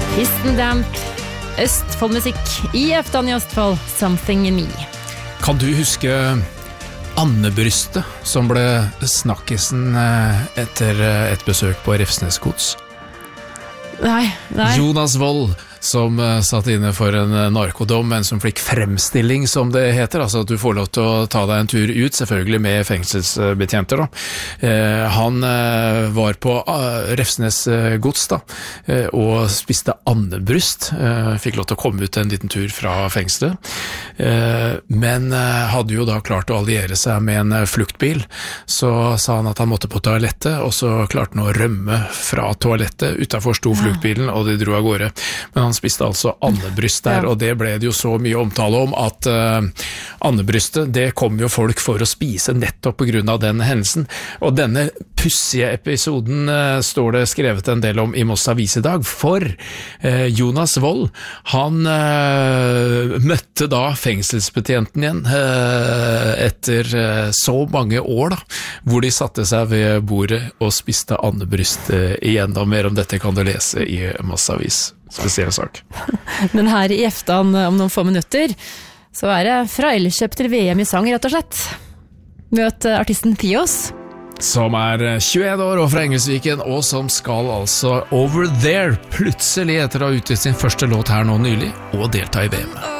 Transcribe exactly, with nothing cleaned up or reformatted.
Pisten Damp, Østfoldmusikk i Aftan i Østfold, Something in Me. Kan du huske andebrystet som ble snakkisen etter et besøk på Refsnes gods? Nei, nei. Jonas Wold, som uh, satt inne for en uh, narkodom, men som fikk fremstilling, som det heter, altså at du får lov til å ta deg en tur ut, selvfølgelig med fengselsbetjenter da. Uh, han uh, var på uh, Refsnes uh, gods da, uh, og spiste andebryst, uh, fikk lov til å komme ut en liten tur fra fengselet, uh, men uh, hadde jo da klart å alliere seg med en uh, fluktbil, så sa han at han måtte på toalettet, og så klarte han å rømme fra toalettet, utenfor sto fluktbilen, og de dro av gårde. Men han spiste altså andebryst der, og det ble det jo så mye omtale om at uh, andebrystet, det kom jo folk for å spise nettopp på grunn av den hendelsen. Og denne pussige episoden uh, står det skrevet en del om i Moss Avis i dag, for uh, Jonas Wold, han uh, møtte da fengselsbetjenten igjen uh, etter uh, så mange år da, hvor de satte seg ved bordet og spiste andebryst uh, igjen. Og mer om dette kan du lese i Moss Avis. Spesiell sak. Men her i Aftan om noen få minutter så er det fra Elkjøp til V M i sang, rett og slett. Møt artisten Theos, som er tjueen år og fra Engelsviken, og som skal altså Over There plutselig etter å ha utgitt sin første låt her nå nylig og delta i V M.